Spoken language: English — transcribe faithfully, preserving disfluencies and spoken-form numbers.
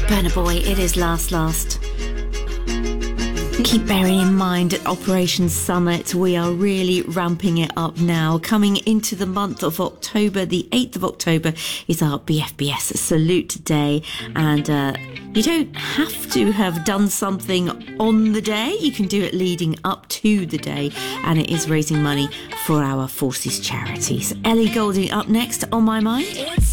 Burna Boy, it is last, last. Keep bearing in mind at Operation Summit, we are really ramping it up now. Coming into the month of October, the eighth of October is our B F B S Salute Day. And uh, you don't have to have done something on the day. You can do it leading up to the day. And it is raising money for our Forces charities. Ellie Goulding up next on My Mind. It's